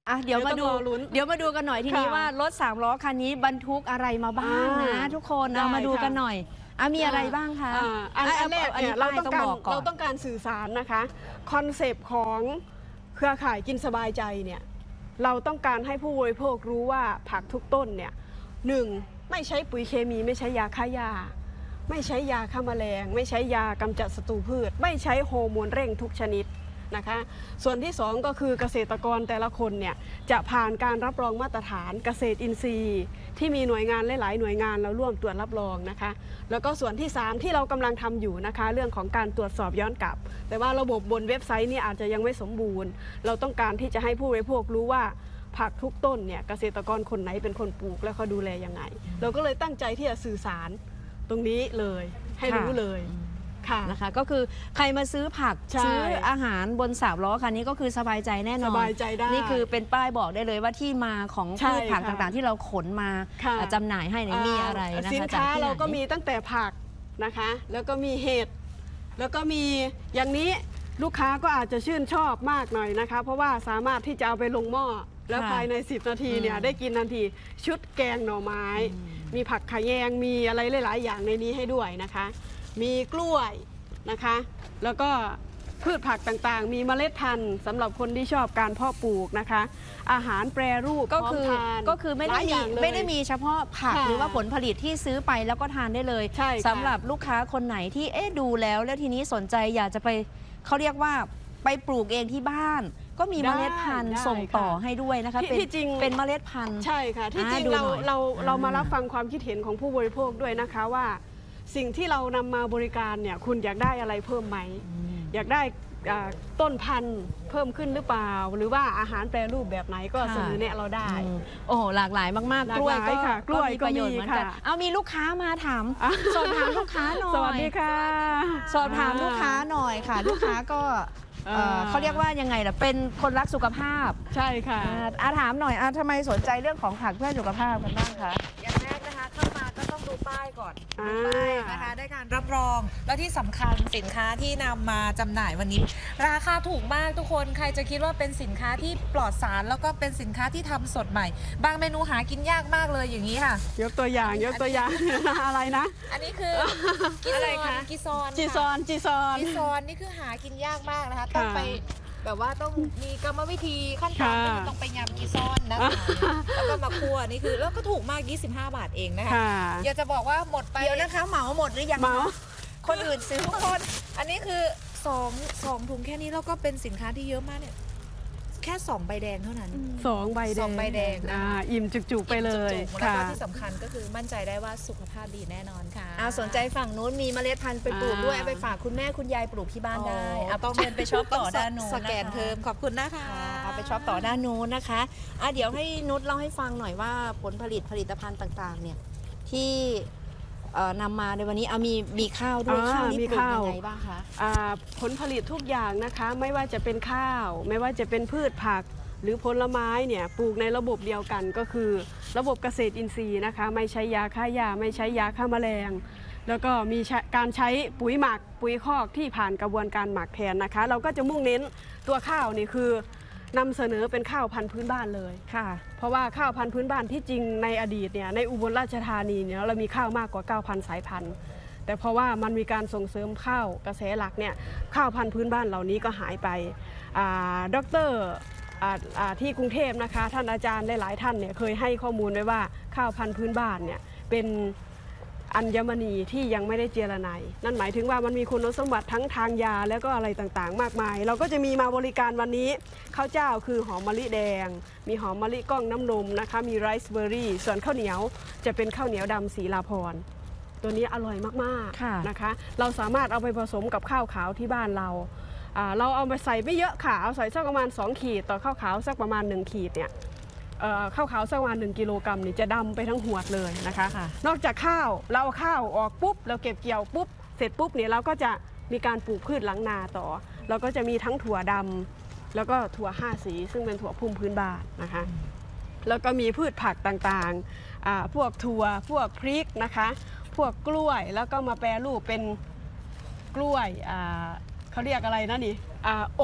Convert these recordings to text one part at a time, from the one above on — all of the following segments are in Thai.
เดี๋ยวมาดูกันหน่อยทีนี้ว่ารถ3 ล้อคันนี้บรรทุกอะไรมาบ้างนะทุกคนเอามาดูกันหน่อยมีอะไรบ้างคะอันแรกเนี่ยเราต้องการสื่อสารนะคะคอนเซปต์ของเครือข่ายกินสบายใจเนี่ยเราต้องการให้ผู้บริโภครู้ว่าผักทุกต้นเนี่ย1ไม่ใช้ปุ๋ยเคมีไม่ใช้ยาฆ่าหญ้าไม่ใช้ยาฆ่าแมลงไม่ใช้ยากำจัดศัตรูพืชไม่ใช้ฮอร์โมนเร่งทุกชนิดนะคะส่วนที่2ก็คือเกษตรกรแต่ละคนเนี่ยจะผ่านการรับรองมาตรฐานเกษตรอินทรีย์ที่มีหน่วยงานหลายๆหน่วยงานเราร่วมตรวจรับรองนะคะแล้วก็ส่วนที่3ที่เรากำลังทำอยู่นะคะเรื่องของการตรวจสอบย้อนกลับแต่ว่าระบบบนเว็บไซต์นี่อาจจะยังไม่สมบูรณ์เราต้องการที่จะให้ผู้บริโภครู้ว่าผักทุกต้นเนี่ยเกษตรกรคนไหนเป็นคนปลูกและเขาดูแลยังไงเราก็เลยตั้งใจที่จะสื่อสารตรงนี้เลยให้รู้เลยนะคะก็คือใครมาซื้อผักซื้ออาหารบน3 ล้อคันนี้ก็คือสบายใจแน่นอนสบายใจได้นี่คือเป็นป้ายบอกได้เลยว่าที่มาของพืชผักต่างๆที่เราขนมาจำหน่ายให้มีอะไรนะคะสินค้าเราก็มีตั้งแต่ผักนะคะแล้วก็มีเห็ดแล้วก็มีอย่างนี้ลูกค้าก็อาจจะชื่นชอบมากหน่อยนะคะเพราะว่าสามารถที่จะเอาไปลงหม้อแล้วภายใน10 นาทีเนี่ยได้กินทันทีชุดแกงหน่อไม้มีผักขะแยงมีอะไรหลายๆอย่างในนี้ให้ด้วยนะคะมีกล้วยนะคะแล้วก็พืชผักต่างๆมีเมล็ดพันธุ์สำหรับคนที่ชอบการเพาะปลูกนะคะอาหารแปรรูปก็คือไม่ได้มีเฉพาะผักหรือว่าผลผลิตที่ซื้อไปแล้วก็ทานได้เลยสำหรับลูกค้าคนไหนที่ดูแล้วทีนี้สนใจอยากจะไปเขาเรียกว่าไปปลูกเองที่บ้านก็มีเมล็ดพันธุ์ส่งต่อให้ด้วยนะคะเป็นเมล็ดพันธุ์ใช่ค่ะที่จริงเรามารับฟังความคิดเห็นของผู้บริโภคด้วยนะคะว่าสิ่งที่เรานำมาบริการเนี่ยคุณอยากได้อะไรเพิ่มไหมอยากได้ต้นพันธุ์เพิ่มขึ้นหรือเปล่าหรือว่าอาหารแปรรูปแบบไหนก็เสนอแนะเราได้โอ้หลากหลายมากๆกล้วยก็มีประโยชน์เหมือนกันมีลูกค้ามาถามสอบถามลูกค้าหน่อยสวัสดีค่ะสอบถามลูกค้าหน่อยค่ะลูกค้าก็เขาเรียกว่ายังไงล่ะเป็นคนรักสุขภาพใช่ค่ะถามหน่อยทำไมสนใจเรื่องของผักเพื่อสุขภาพกันบ้างคะอย่างแรกนะคะเข้ามาก็ต้องดูป้ายก่อนดูป้ายนะคะได้การรับรองแล้วที่สำคัญสินค้าที่นำมาจำหน่ายวันนี้ราคาถูกมากทุกคนใครจะคิดว่าเป็นสินค้าที่ปลอดสารแล้วก็เป็นสินค้าที่ทำสดใหม่บางเมนูหากินยากมากเลยอย่างนี้ค่ะยกตัวอย่างอะไรนะอันนี้คือกีซอนนี่คือหากินยากมากนะคะต้องไปแบบว่าต้องมีกรรมวิธีขั้นตอนต้องไปยำกีซอนนะคะแล้วก็มาคั่วนี่คือแล้วก็ถูกมาก25 บาทเองนะคะอยากจะบอกว่าหมดไปเดี๋ยวนะคะเหมาหมดหรือยังเหมาคนอื่นซื้อทุกคนอันนี้คือ2 ถุงแค่นี้แล้วก็เป็นสินค้าที่เยอะมากเนี่ยแค่2 ใบแดงเท่านั้น 2 ใบแดงอิ่มจุกๆไปเลยแล้วก็ที่สำคัญก็คือมั่นใจได้ว่าสุขภาพดีแน่นอนค่ะสนใจฝั่งนู้นมีเมล็ดพันธุ์ไปปลูกด้วยไปฝากคุณแม่คุณยายปลูกที่บ้านได้ต้องเชิญไปช็อปต่อด้านนู้นสแกนเพิ่มขอบคุณนะคะเอาไปช็อปต่อด้านนู้นนะคะเดี๋ยวให้นุชเล่าให้ฟังหน่อยว่าผลิตภัณฑ์ต่างๆเนี่ยที่นำมาในวันนี้มีข้าวด้วยข้าวนี่ปลูกยังไงบ้างคะผลผลิตทุกอย่างนะคะไม่ว่าจะเป็นข้าวไม่ว่าจะเป็นพืชผักหรือผลไม้เนี่ยปลูกในระบบเดียวกันก็คือระบบเกษตรอินทรีย์นะคะไม่ใช้ยาฆ่าหญ้าไม่ใช้ยาฆ่าแมลงแล้วก็มีการใช้ปุ๋ยหมักปุ๋ยคอกที่ผ่านกระบวนการหมักแทนนะคะเราก็จะมุ่งเน้นตัวข้าวนี่คือนำเสนอเป็นข้าวพันธุ์พื้นบ้านเลยค่ะเพราะว่าข้าวพันธุ์พื้นบ้านที่จริงในอดีตเนี่ยในอุบลราชธานีเนี่ยเรามีข้าวมากกว่า 9,000 สายพันธุ์แต่เพราะว่ามันมีการส่งเสริมข้าวกระแสหลักเนี่ยข้าวพันธุ์พื้นบ้านเหล่านี้ก็หายไปดร.ที่กรุงเทพนะคะท่านอาจารย์หลายๆท่านเนี่ยเคยให้ข้อมูลไว้ว่าข้าวพันธุ์พื้นบ้านเนี่ยเป็นอัญมณีที่ยังไม่ได้เจรไนนั่นหมายถึงว่ามันมีคุณสมบัติทั้งทางยาแล้วก็อะไรต่างๆมากมายเราก็จะมีมาบริการวันนี้ข้าวเจ้าคือหอมมะลิแดงมีหอมมะลิก้องน้ำนมนะคะมีไรซ์เบอร์รี่ส่วนข้าวเหนียวจะเป็นข้าวเหนียวดำศรีลาภรณ์ตัวนี้อร่อยมากๆนะคะเราสามารถเอาไปผสมกับข้าวขาวที่บ้านเราเอาไปใส่ไม่เยอะค่ะเอาใส่สักประมาณ2 ขีดต่อข้าวขาวสักประมาณ1 ขีดเนี่ยข้าวขาวสักประมาณ1 กิโลกรัมนี่จะดำไปทั้งหัวเลยนะคะนอกจากข้าวเราเอาข้าวออกปุ๊บเราเก็บเกี่ยวปุ๊บเสร็จปุ๊บเนี่ยเราก็จะมีการปลูกพืชหลังนาต่อเราก็จะมีทั้งถั่วดำแล้วก็ถั่ว5 สีซึ่งเป็นถั่วพุ่มพื้นบ้านนะคะแล้วก็มีพืชผักต่างๆพวกถั่วพวกพริกนะคะพวกกล้วยแล้วก็มาแปรรูปเป็นกล้วยเขาเรียกอะไรนะนี่อบ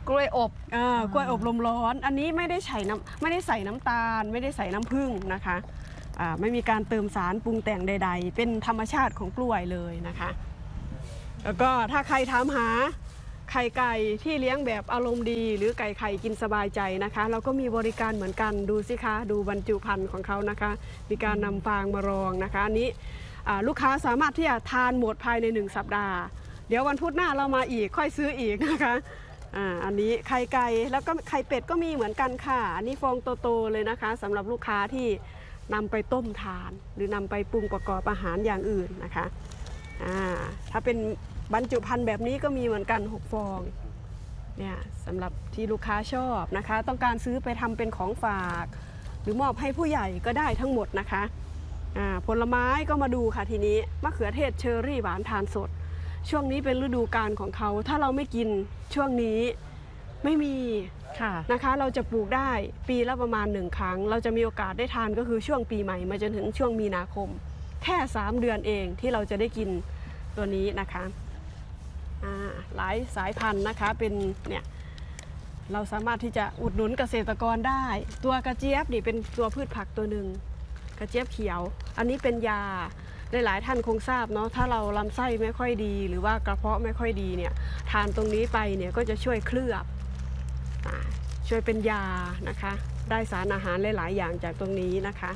กล้วยอบกล้วยอบลมร้อนอันนี้ไม่ได้ใส่น้ำตาลไม่ได้ใส่น้ำผึ้งนะคะไม่มีการเติมสารปรุงแต่งใดๆเป็นธรรมชาติของกล้วยเลยนะคะแล้วก็ถ้าใครถามหาไข่ไก่ที่เลี้ยงแบบอารมณ์ดีหรือไก่ไข่กินสบายใจนะคะเราก็มีบริการเหมือนกันดูสิคะดูบรรจุภัณฑ์ของเขานะคะมีการนำฟางมารองนะคะอันนี้ลูกค้าสามารถที่จะทานหมดภายใน1 สัปดาห์เดี๋ยววันพุธหน้าเรามาอีกค่อยซื้ออีกนะคะอันนี้ไข่ไก่แล้วก็ไข่เป็ดก็มีเหมือนกันค่ะอันนี้ฟองโตๆเลยนะคะสำหรับลูกค้าที่นำไปต้มทานหรือนำไปปรุงประกอบอาหารอย่างอื่นนะคะถ้าเป็นบรรจุภัณฑ์แบบนี้ก็มีเหมือนกัน6 ฟองเนี่ยสำหรับที่ลูกค้าชอบนะคะต้องการซื้อไปทำเป็นของฝากหรือมอบให้ผู้ใหญ่ก็ได้ทั้งหมดนะคะผลไม้ก็มาดูค่ะทีนี้มะเขือเทศเชอร์รี่หวานทานสดช่วงนี้เป็นฤดูกาลของเขาถ้าเราไม่กินช่วงนี้ไม่มีนะคะเราจะปลูกได้ปีละประมาณ1 ครั้งเราจะมีโอกาสได้ทานก็คือช่วงปีใหม่มาจนถึงช่วงมีนาคมแค่3 เดือนเองที่เราจะได้กินตัวนี้นะคะหลายสายพันธุ์นะคะเป็นเนี่ยเราสามารถที่จะอุดหนุนเกษตรกรได้ตัวกระเจี๊ยบนี่เป็นตัวพืชผักตัวหนึ่งกระเจี๊ยบเขียวอันนี้เป็นยาหลายท่านคงทราบเนาะถ้าเราลำไส้ไม่ค่อยดีหรือว่ากระเพาะไม่ค่อยดีเนี่ยทานตรงนี้ไปเนี่ยก็จะช่วยเคลือบช่วยเป็นยานะคะได้สารอาหารหลายๆอย่างจากตรงนี้นะคะ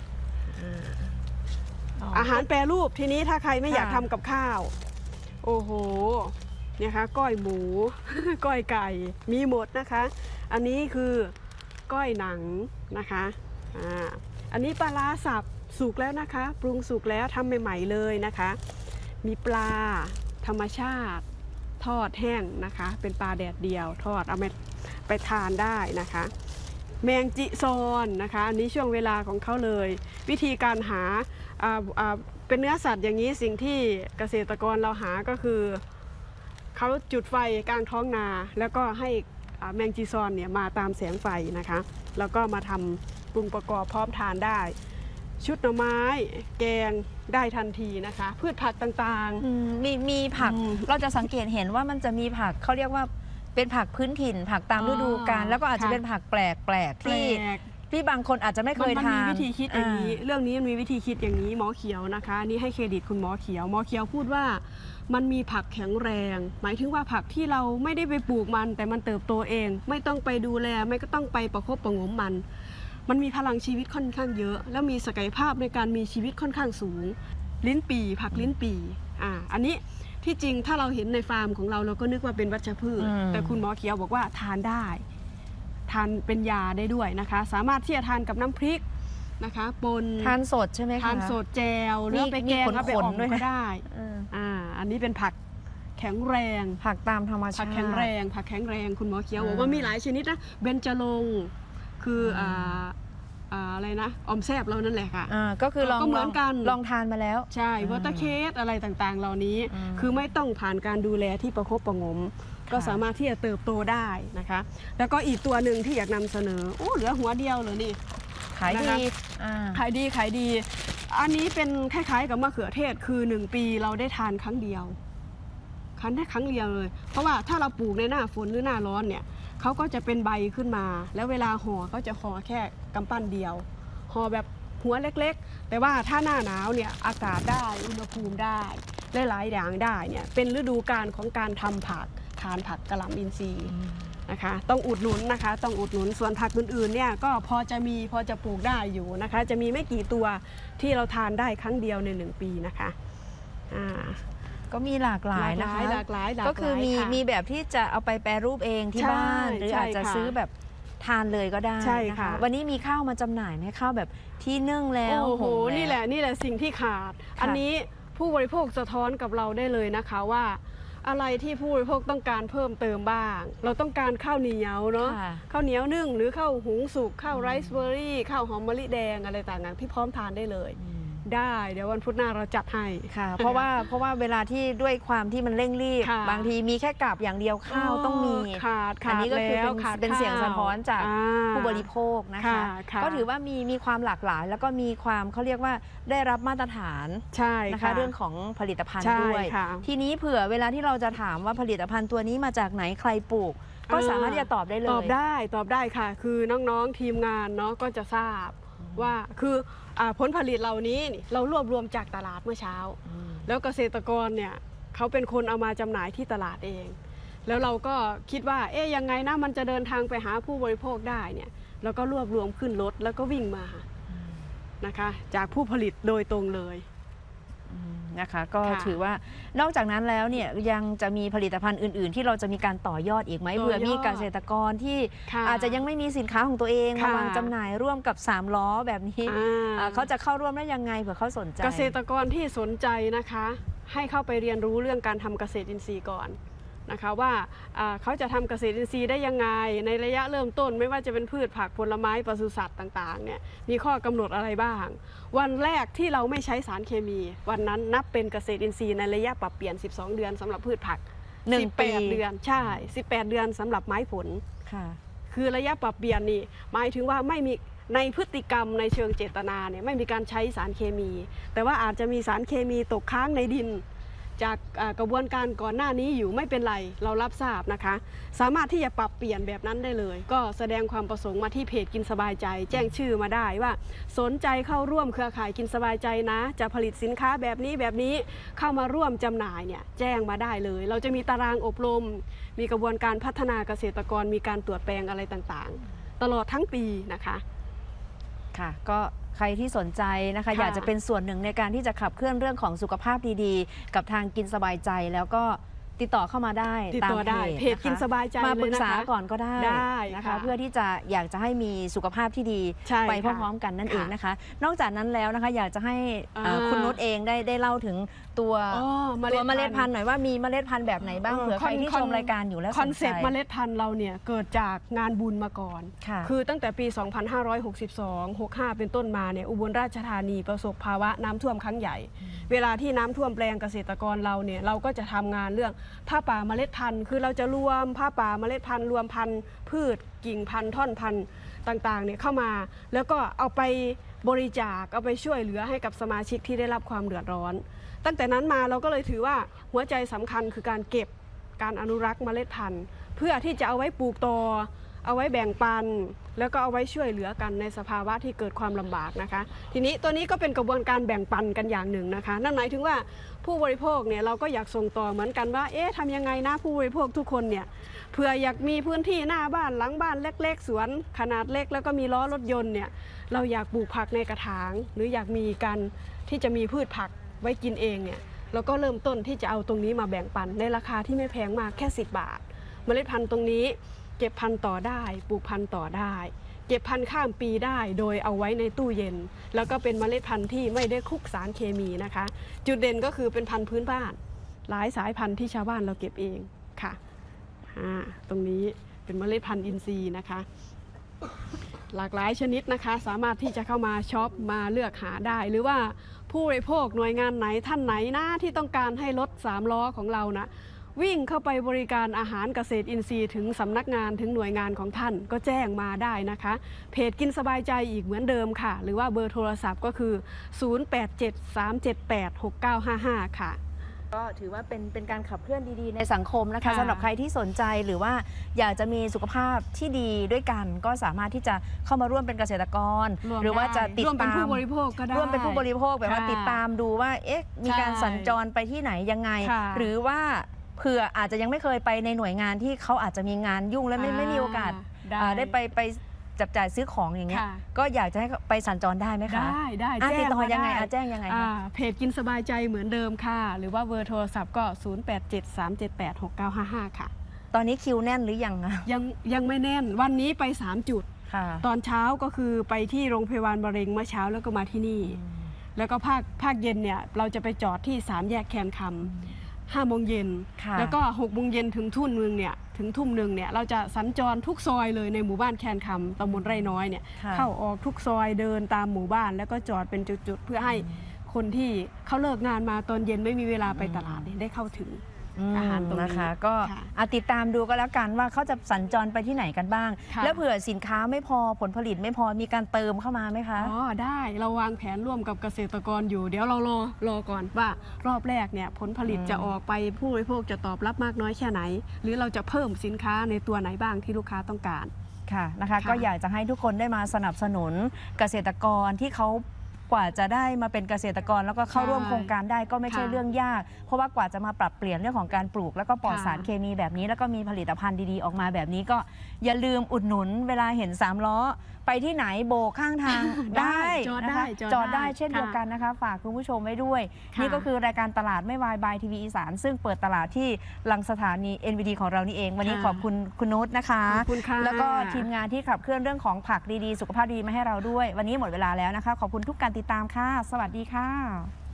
อาหารแปรรูปทีนี้ถ้าใครไม่อยากทำกับข้าวโอ้โหเนี่ยค่ะก้อยหมู ก้อยไก่มีหมดนะคะอันนี้คือก้อยหนังนะคะอันนี้ปลาร้าสับสุกแล้วนะคะปรุงสุกแล้วทำใหม่ๆเลยนะคะมีปลาธรรมชาติทอดแห้งนะคะเป็นปลาแดดเดียวทอดเอาไปทานได้นะคะแมงจิซอนนะคะอันนี้ช่วงเวลาของเขาเลยวิธีการหาเป็นเนื้อสัตว์อย่างนี้สิ่งที่เกษตรกรเราหาก็คือเขาจุดไฟกลางท้องนาแล้วก็ให้แมงจีซอนเนี่ยมาตามแสงไฟนะคะแล้วก็มาทำปรุงประกอบพร้อมทานได้ชุดหน่อไม้แกงได้ทันทีนะคะพืชผักต่างๆมีผักเราจะสังเกตเห็นว่ามันจะมีผักเขาเรียกว่าเป็นผักพื้นถิ่นผักตามฤดูกาลแล้วก็อาจจะเป็นผักแปลกที่บางคนอาจจะไม่เคยทานมันมีวิธีคิดอย่างนี้เรื่องนี้มีวิธีคิดอย่างนี้หมอเขียวนะคะนี่ให้เครดิตคุณหมอเขียวพูดว่ามันมีผักแข็งแรงหมายถึงว่าผักที่เราไม่ได้ไปปลูกมันแต่มันเติบโตเองไม่ต้องไปดูแลไม่ก็ต้องไปประคบประงมมันมีพลังชีวิตค่อนข้างเยอะแล้วมีศักยภาพในการมีชีวิตค่อนข้างสูงลิ้นปี่ผักลิ้นปี่อันนี้ที่จริงถ้าเราเห็นในฟาร์มของเราก็นึกว่าเป็นวัชพืชแต่คุณหมอเขียวบอกว่าทานได้ทานเป็นยาได้ด้วยนะคะสามารถที่จะทานกับน้ำพริกนะคะปนทานสดใช่ไหมคะทานสดแจวหรือไปแกงเอาไปอ่อมก็ได้อันนี้เป็นผักแข็งแรงผักตามธรรมชาติผักแข็งแรงคุณหมอเขียวบอกว่ามีหลายชนิดนะเบญจรงค์คืออะไรนะอมแซบเรานั่นแหละค่ะก็คือลองเหมือนกันลองทานมาแล้วใช่วอเตอร์เคสอะไรต่างๆเหล่านี้คือไม่ต้องผ่านการดูแลที่ประคบประงมก็สามารถที่จะเติบโตได้นะคะแล้วก็อีกตัวหนึ่งที่อยากนำเสนอเหลือหัวเดียวเลยนี่ขายดีขายดีอันนี้เป็นคล้ายๆกับมะเขือเทศคือ1 ปีเราได้ทานครั้งเดียวได้ครั้งเดียวเลยเพราะว่าถ้าเราปลูกในหน้าฝนหรือหน้าร้อนเนี่ยเขาก็จะเป็นใบขึ้นมาแล้วเวลาห่อก็จะห่อแค่กำปั้นเดียวห่อแบบหัวเล็กๆแต่ว่าถ้าหน้าหนาวเนี่ยอากาศได้อุณหภูมิได้หลายอย่างได้เนี่ยเป็นฤดูกาลของการทำผักทานผักกะหล่ำอินทรีย์นะคะต้องอุดหนุนนะคะต้องอุดหนุนส่วนผักอื่นๆเนี่ยก็พอจะปลูกได้อยู่นะคะจะมีไม่กี่ตัวที่เราทานได้ครั้งเดียวใน1 ปีนะคะก็มีหลากหลายนะคะหลากหลายก็คือมีแบบที่จะเอาไปแปรรูปเองที่บ้านหรืออาจจะซื้อแบบทานเลยก็ได้นะคะวันนี้มีข้าวมาจำหน่ายไหมข้าวแบบที่นึ่งแล้วโอ้โหนี่แหละสิ่งที่ขาดอันนี้ผู้บริโภคสะท้อนกับเราได้เลยนะคะว่าอะไรที่ผู้บริโภคต้องการเพิ่มเติมบ้างเราต้องการข้าวเหนียวเนาะข้าวเหนียวนึ่งหรือข้าวหุงสุกข้าวไรซ์เบอร์รี่ข้าวหอมมะลิแดงอะไรต่างๆที่พร้อมทานได้เลยได้เดี๋ยววันพุธหน้าเราจัดให้ค่ะเพราะว่าเวลาที่ด้วยความที่มันเร่งรีบบางทีมีแค่กาบอย่างเดียวข้าวต้องมีอันนี้ก็คือเป็นเสียงสะท้อนจากผู้บริโภคนะคะก็ถือว่ามีความหลากหลายแล้วก็มีความเขาเรียกว่าได้รับมาตรฐานนะคะเรื่องของผลิตภัณฑ์ด้วยทีนี้เผื่อเวลาที่เราจะถามว่าผลิตภัณฑ์ตัวนี้มาจากไหนใครปลูกก็สามารถที่จะตอบได้เลยตอบได้ค่ะคือน้องๆทีมงานเนาะก็จะทราบว่าคือผลผลิตเหล่านี้เรารวบรวมจากตลาดเมื่อเช้าแล้วเกษตรกรเนี่ยเขาเป็นคนเอามาจำหน่ายที่ตลาดเองแล้วเราก็คิดว่ายังไงนะมันจะเดินทางไปหาผู้บริโภคได้เนี่ยเราก็รวบรวมขึ้นรถแล้วก็วิ่งมานะคะจากผู้ผลิตโดยตรงเลยนะคะก็ถือว่านอกจากนั้นแล้วเนี่ยยังจะมีผลิตภัณฑ์อื่นๆที่เราจะมีการต่อยอดอีกไหมเผื่อมีเกษตรกรที่อาจจะยังไม่มีสินค้าของตัวเองมาวางจำหน่ายร่วมกับ3ล้อแบบนี้เขาจะเข้าร่วมได้ยังไงเผื่อเขาสนใจเกษตรกรที่สนใจนะคะให้เข้าไปเรียนรู้เรื่องการทำเกษตรอินทรีย์ก่อนนะคะว่าเขาจะทำเกษตรอินทรีย์ได้ยังไงในระยะเริ่มต้นไม่ว่าจะเป็นพืชผักผลไม้ปศุสัตว์ต่างๆเนี่ยมีข้อกำหนดอะไรบ้างวันแรกที่เราไม่ใช้สารเคมีวันนั้นนับเป็นเกษตรอินทรีย์ในระยะปรับเปลี่ยน12เดือนสำหรับพืชผัก18 เดือนใช่18 เดือนสำหรับไม้ผลคือระยะปรับเปลี่ยนนี่หมายถึงว่าไม่มีในพฤติกรรมในเชิงเจตนาเนี่ยไม่มีการใช้สารเคมีแต่ว่าอาจจะมีสารเคมีตกค้างในดินจากกระบวนการก่อนหน้านี้อยู่ไม่เป็นไรเรารับทราบนะคะสามารถที่จะปรับเปลี่ยนแบบนั้นได้เลยก็แสดงความประสงค์มาที่เพจกินสบายใจแจ้งชื่อมาได้ว่าสนใจเข้าร่วมเครือข่ายกินสบายใจนะจะผลิตสินค้าแบบนี้เข้ามาร่วมจำหน่ายเนี่ยแจ้งมาได้เลยเราจะมีตารางอบรมมีกระบวนการพัฒนาเกษตรกรมีการตรวจแปลงอะไรต่างๆตลอดทั้งปีนะคะค่ะก็ใครที่สนใจนะคะอยากจะเป็นส่วนหนึ่งในการที่จะขับเคลื่อนเรื่องของสุขภาพดีๆกับทางกินสบายใจแล้วก็ติดต่อเข้ามาได้ตามเพจกินสบายใจมาปรึกษาก่อนก็ได้นะคะเพื่อที่จะอยากจะให้มีสุขภาพที่ดีไปพร้อมๆกันนั่นเองนะคะนอกจากนั้นแล้วนะคะอยากจะให้คุณนุชเองได้เล่าถึงตัวเมล็ดพันธุ์หน่อยว่ามีเมล็ดพันธุ์แบบไหนบ้างเผื่อใครที่ชมรายการอยู่แล้วสนใจคอนเซ็ปต์เมล็ดพันธุ์เราเนี่ยเกิดจากงานบุญมาก่อนคือตั้งแต่ปี 2562-65 เป็นต้นมาเนี่ยอุบลราชธานีประสบภาวะน้ำท่วมครั้งใหญ่เวลาที่น้ำท่วมแปลงเกษตรกรเราเนี่ยเราก็จะทำงานเรื่องผ้าป่าเมล็ดพันธุ์คือเราจะรวมผ้าป่าเมล็ดพันธุ์รวมพันธุ์พืชกิ่งพันธุ์ท่อนพันธุ์ต่างๆเนี่ยเข้ามาแล้วก็เอาไปบริจาคเอาไปช่วยเหลือให้กับสมาชิกที่ได้รับความเดือดร้อนตั้งแต่นั้นมาเราก็เลยถือว่าหัวใจสำคัญคือการเก็บการอนุรักษ์เมล็ดพันธุ์เพื่อที่จะเอาไว้ปลูกต่อเอาไว้แบ่งปันแล้วก็เอาไว้ช่วยเหลือกันในสภาวะที่เกิดความลำบากนะคะทีนี้ตัวนี้ก็เป็นกระบวนการแบ่งปันกันอย่างหนึ่งนะคะนั่นหมายถึงว่าผู้บริโภคเนี่ยเราก็อยากส่งต่อเหมือนกันว่าทำยังไงนะผู้บริโภคทุกคนเนี่ยเผื่ออยากมีพื้นที่หน้าบ้านหลังบ้านเล็กๆสวนขนาดเล็กแล้วก็มีล้อรถยนต์เนี่ยเราอยากปลูกผักในกระถางหรืออยากมีการที่จะมีพืชผักไว้กินเองเนี่ยเราก็เริ่มต้นที่จะเอาตรงนี้มาแบ่งปันในราคาที่ไม่แพงมากแค่10 บาทเมล็ดพันธุ์ตรงนี้เก็บพันธุ์ต่อได้ปลูกพันธุ์ต่อได้เก็บพันธุ์ข้ามปีได้โดยเอาไว้ในตู้เย็นแล้วก็เป็นเมล็ดพันธุ์ที่ไม่ได้คลุกสารเคมีนะคะจุดเด่นก็คือเป็นพันธุ์พื้นบ้านหลายสายพันธุ์ที่ชาวบ้านเราเก็บเองค่ะตรงนี้เป็นเมล็ดพันธุ์อินทรีย์นะคะหลากหลายชนิดนะคะสามารถที่จะเข้ามาช็อปมาเลือกหาได้หรือว่าผู้บริโภคหน่วยงานไหนท่านไหนนะที่ต้องการให้รถ3 ล้อของเรานะวิ่งเข้าไปบริการอาหารเกษตรอินทรีย์ถึงสำนักงานถึงหน่วยงานของท่านก็แจ้งมาได้นะคะเพจกินสบายใจอีกเหมือนเดิมค่ะหรือว่าเบอร์โทรศัพท์ก็คือ0873786955ค่ะก็ถือว่าเป็นการขับเคลื่อนดีๆในสังคมนะคะสำหรับใครที่สนใจหรือว่าอยากจะมีสุขภาพที่ดีด้วยกันก็สามารถที่จะเข้ามาร่วมเป็นเกษตรกรหรือว่าจะติดตามร่วมเป็นผู้บริโภคก็ได้ร่วมเป็นผู้บริโภคแบบว่าติดตามดูว่ามีการสัญจรไปที่ไหนยังไงหรือว่าเผื่ออาจจะยังไม่เคยไปในหน่วยงานที่เขาอาจจะมีงานยุ่งและไม่มีโอกาสได้ไปจับจ่ายซื้อของอย่างเงี้ยก็อยากจะให้ไปสัญจรได้ไหมคะได้ติดต่อยังไงแจ้งยังไงเพจกินสบายใจเหมือนเดิมค่ะหรือว่าเบอร์โทรศัพท์ก็0873786955ค่ะตอนนี้คิวแน่นหรือยังยังไม่แน่นวันนี้ไป3 จุดตอนเช้าก็คือไปที่โรงพยาบาลมะเร็งเมื่อเช้าแล้วก็มาที่นี่แล้วก็ภาคเย็นเนี่ยเราจะไปจอดที่3 แยกแคนคำ5 โมงเย็นแล้วก็6 โมงเย็นถึงทุ่มหนึ่งเนี่ยเราจะสัญจรทุกซอยเลยในหมู่บ้านแคนคำตำบลไร่น้อยเนี่ยเข้าออกทุกซอยเดินตามหมู่บ้านแล้วก็จอดเป็นจุดๆเพื่อให้คนที่เขาเลิกงานมาตอนเย็นไม่มีเวลาไปตลาดได้เข้าถึงอาหารตรงนี้นะคะก็ติดตามดูก็แล้วกันว่าเขาจะสัญจรไปที่ไหนกันบ้าง แล้วเผื่อสินค้าไม่พอผลผลิตไม่พอมีการเติมเข้ามาไหมคะอ๋อได้เราวางแผนร่วมกับเกษตรกรอยู่เดี๋ยวเรารอก่อนว่ารอบแรกเนี่ยผลผลิตจะออกไปผู้บริโภคจะตอบรับมากน้อยแค่ไหนหรือเราจะเพิ่มสินค้าในตัวไหนบ้างที่ลูกค้าต้องการค่ะนะคะก็อยากจะให้ทุกคนได้มาสนับสนุนเกษตรกรที่เขากว่าจะได้มาเป็นเกษตรกรแล้วก็เข้าร่วมโครงการได้ก็ไม่ใช่เรื่องยากเพราะว่ากว่าจะมาปรับเปลี่ยนเรื่องของการปลูกแล้วก็ปลอดสารเคมีแบบนี้แล้วก็มีผลิตภัณฑ์ดีๆออกมาแบบนี้ก็อย่าลืมอุดหนุนเวลาเห็น3ล้อไปที่ไหนโบกข้างทางได้นะคะจอดได้เช่นเดียวกันนะคะฝากคุณผู้ชมไว้ด้วยนี่ก็คือรายการตลาดไม่วายบายทีวีอีสานซึ่งเปิดตลาดที่หลังสถานี NVD ของเรานี่เองวันนี้ขอบคุณคุณนุชนะคะแล้วก็ทีมงานที่ขับเคลื่อนเรื่องของผักดีๆสุขภาพดีมาให้เราด้วยวันนี้หมดเวลาแล้วนะคะขอบคุณทุกการติดตามค่ะสวัสดีค่ะ